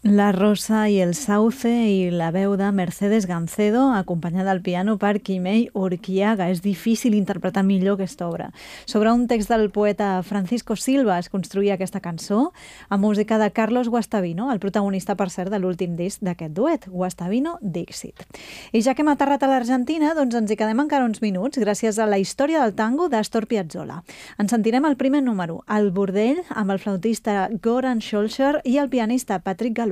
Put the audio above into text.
La Rosa i el Sauce i la veu de Mercedes Gancedo, acompanyada al piano per Quimei Urquiaga. És difícil interpretar millor aquesta obra. Sobre un text del poeta Francisco Silva es construïa aquesta cançó, a música de Carlos Guastavino, el protagonista, per cert, de l'últim disc d'aquest duet, Guastavino Dixit. I ja que hem aterrat a l'Argentina, doncs ens hi quedem encara uns minuts gràcies a la història del tango d'Astor Piazzolla. Ens sentirem el primer número, El Bordell, amb el flautista Goran Scholcher i el pianista Patrick Galú.